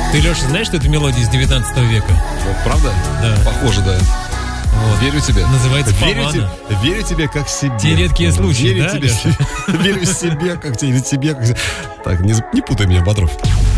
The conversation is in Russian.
Ты, Леша, знаешь, что это мелодия из 19 века? Вот, правда? Да. Похоже, да. Вот. Верю тебе. Называется «Фавана». Верю тебе как себе. Те редкие случаи, верю да, тебе, Леша? верю себе как тебе, или тебе как... Так, не путай меня, Бодров.